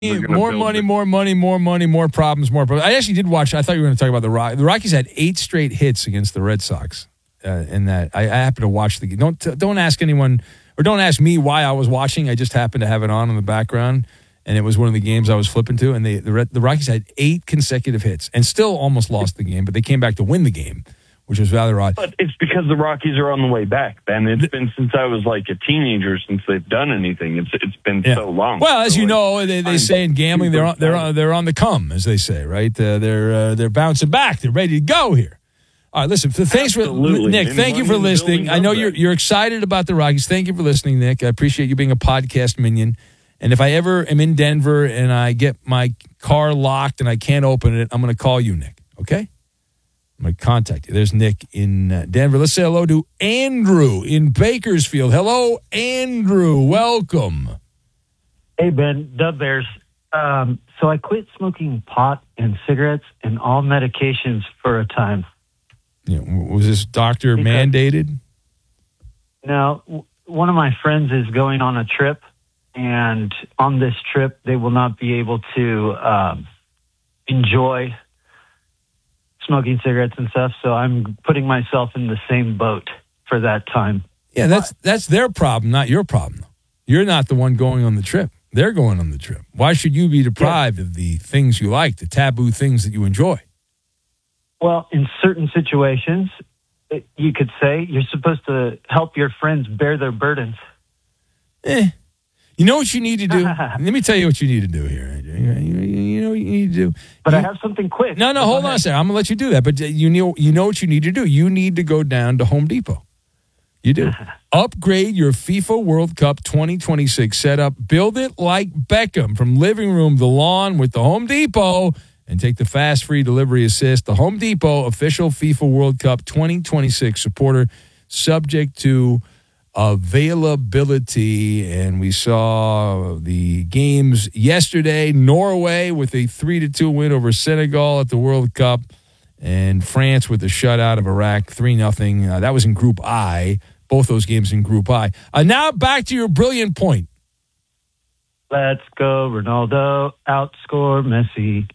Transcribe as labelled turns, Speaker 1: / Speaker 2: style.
Speaker 1: More money, more money, more money, more problems, more problems. I actually did watch. I thought you were going to talk about the Rockies. The Rockies had 8 straight hits against the Red Sox. In that, I happened to watch the game. Don't ask anyone, or don't ask me why I was watching. I just happened to have it on in the background, and it was one of the games I was flipping to. And the Rockies had 8 consecutive hits, and still almost lost the game, but they came back to win the game, which was rather odd.
Speaker 2: But it's because the Rockies are on the way back, Ben. It's been since I was like a teenager since they've done anything. It's been so long.
Speaker 1: Well, as you know, they say in gambling they're on the come, as they say, right? They're bouncing back. They're ready to go here. All right, listen. Thanks for Nick. Thank you for listening. I know you're excited about the Rockies. Thank you for listening, Nick. I appreciate you being a podcast minion. And if I ever am in Denver and I get my car locked and I can't open it, I'm going to call you, Nick. Okay? I'm going to contact you. There's Nick in Denver. Let's say hello to Andrew in Bakersfield. Hello, Andrew. Welcome.
Speaker 3: Hey, Ben. Dub Bears. So I quit smoking pot and cigarettes and all medications for a time.
Speaker 1: Yeah, was this doctor mandated?
Speaker 3: No. One of my friends is going on a trip, and on this trip, they will not be able to enjoy smoking cigarettes and stuff, so I'm putting myself in the same boat for that time.
Speaker 1: Yeah, that's their problem, not your problem. You're not the one going on the trip. They're going on the trip. Why should you be deprived of the things you like, the taboo things that you enjoy?
Speaker 3: Well, in certain situations, you could say you're supposed to help your friends bear their burdens.
Speaker 1: You know what you need to do? Let me tell you what you need to do here, Andrew. You know what you need to do.
Speaker 3: But I have something quick.
Speaker 1: No, hold on a second. I'm going to let you do that. But you know what you need to do. You need to go down to Home Depot. You do. Upgrade your FIFA World Cup 2026 setup. Build it like Beckham, from living room to lawn with the Home Depot, and take the fast, free delivery assist. The Home Depot official FIFA World Cup 2026 supporter, subject to availability. And we saw the games yesterday. Norway with a 3-2 win over Senegal at the World Cup, and France with a shutout of Iraq, 3-0. That was in Group I. Both those games in Group I. Now back to your brilliant point.
Speaker 3: Let's go, Ronaldo. Outscore Messi.